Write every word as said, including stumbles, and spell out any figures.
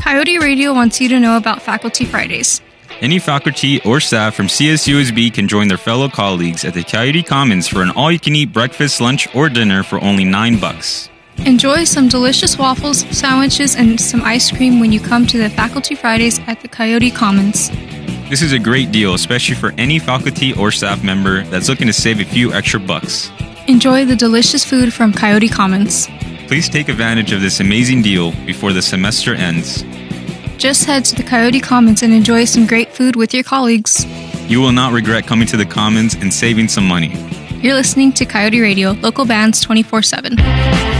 Coyote Radio wants you to know about Faculty Fridays. Any faculty or staff from C S U S B can join their fellow colleagues at the Coyote Commons for an all-you-can-eat breakfast, lunch, or dinner for only nine bucks. Enjoy some delicious waffles, sandwiches, and some ice cream when you come to the Faculty Fridays at the Coyote Commons. This is a great deal, especially for any faculty or staff member that's looking to save a few extra bucks. Enjoy the delicious food from Coyote Commons. Please take advantage of this amazing deal before the semester ends. Just head to the Coyote Commons and enjoy some great food with your colleagues. You will not regret coming to the Commons and saving some money. You're listening to Coyote Radio, local bands twenty-four seven.